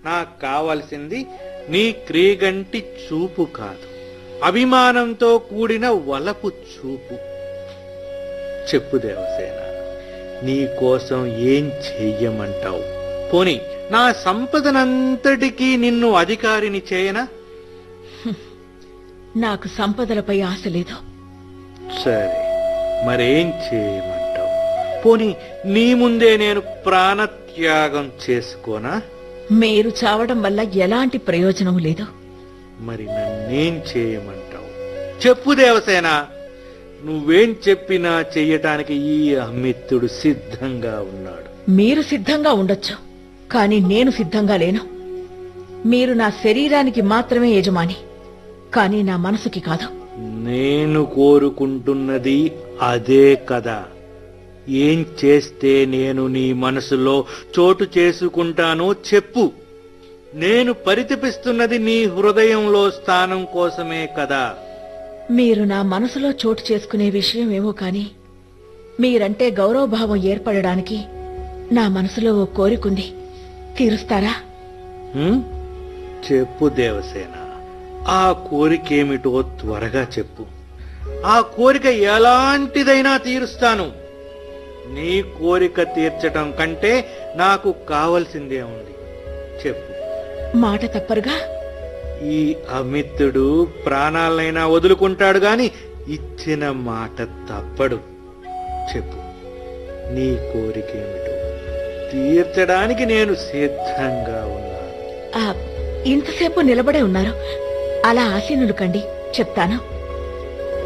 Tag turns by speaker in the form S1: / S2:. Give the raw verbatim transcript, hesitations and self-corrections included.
S1: నాకు కావలసింది నీ క్రీగంటి చూపు కాదు, అభిమానంతో కూడిన వలపు చూపు. చెప్పు దేవసేన, నీ కోసం ఏం చెయ్యమంటావు? పోనీ నా సంపదనంతటికీ నిన్ను అధికారిని చేయనా?
S2: నాకు సంపదలపై ఆశ లేదు.
S1: సరే, మరేం చేయమంటావు? పోనీ నీ ముందే నేను ప్రాణత్యాగం చేసుకోనా?
S2: మీరు చావడం వల్ల ఎలాంటి ప్రయోజనం లేదు.
S1: మరి నన్నేం చేయమంటావు? చెప్పు దేవసేన. నువ్వేం చెప్పినా చెయ్యటానికి ఈ అమిత్రుడు సిద్ధంగా ఉన్నాడు.
S2: మీరు సిద్ధంగా ఉండొచ్చు, కానీ నేను సిద్ధంగా లేను. మీరు నా శరీరానికి మాత్రమే యజమాని, కానీ నా మనసుకి కాదు.
S1: నేను కోరుకుంటున్నది అదే కదా. ఏం చేస్తే నేను నీ మనసులో చోటు చేసుకుంటానో చెప్పు. నేను పరితపిస్తున్నది నీ హృదయంలో స్థానం కోసమే కదా.
S2: మీరు నా మనసులో చోటు చేసుకునే విషయం ఏమో కాని మీరంటే గౌరవభావం ఏర్పడడానికి నా మనసులో ఓ కోరికుంది. తీరుస్తారా?
S1: హ్మ్? చెప్పు దేవసేన, ఆ కోరికేమిటో త్వరగా చెప్పు. ఆ కోరిక ఎలాంటిదైనా తీరుస్తాను. నీ కోరిక తీర్చటం కంటే నాకు కావలసిందే ఉంది. చెప్పు.
S2: మాట తప్పరుగా?
S1: ఈ అమిత్రుడు ప్రాణాలనైనా వదులుకుంటాడు గాని ఇచ్చిన మాట తప్పడు. చెప్పు, నీ కోరికేమిటో తీర్చడానికి నేను సిద్ధంగా ఉన్నాను.
S2: ఇంతసేపు నిలబడే ఉన్నారు, అలా ఆసీనులు కండి, చెప్తాను.